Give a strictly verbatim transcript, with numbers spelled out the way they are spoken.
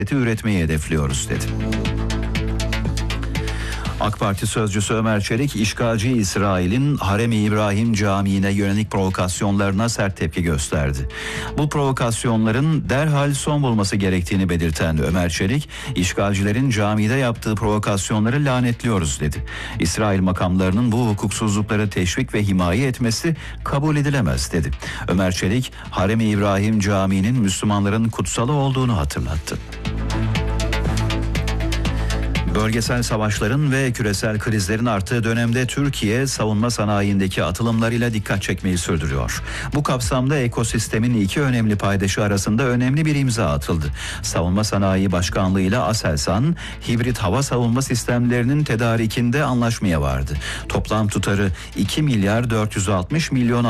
üretmeyi hedefliyoruz dedi. AK Parti sözcüsü Ömer Çelik, işgalci İsrail'in Harem-i İbrahim Camii'ne yönelik provokasyonlarına sert tepki gösterdi. Bu provokasyonların derhal son bulması gerektiğini belirten Ömer Çelik, işgalcilerin camide yaptığı provokasyonları lanetliyoruz dedi. İsrail makamlarının bu hukuksuzlukları teşvik ve himaye etmesi kabul edilemez dedi. Ömer Çelik, Harem-i İbrahim Camii'nin Müslümanların kutsalı olduğunu hatırlattı. Bölgesel savaşların ve küresel krizlerin arttığı dönemde Türkiye savunma sanayindeki atılımlarıyla dikkat çekmeyi sürdürüyor. Bu kapsamda ekosistemin iki önemli paydaşı arasında önemli bir imza atıldı. Savunma Sanayi Başkanlığı ile Aselsan, hibrit hava savunma sistemlerinin tedarikinde anlaşmaya vardı. Toplam tutarı iki milyar dört yüz altmış milyon